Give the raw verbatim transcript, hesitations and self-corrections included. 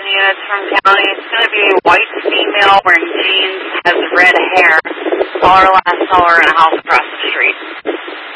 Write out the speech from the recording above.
units from county. It's going to be a white female wearing jeans, has red hair. Call her last, saw her in a house across the street.